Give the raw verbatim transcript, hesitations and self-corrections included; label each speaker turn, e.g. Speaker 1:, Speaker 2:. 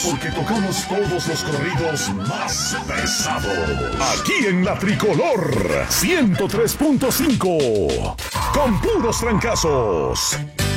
Speaker 1: porque tocamos todos los corridos más pesados. Aquí en La Tricolor ciento tres punto cinco, con puros trancazos.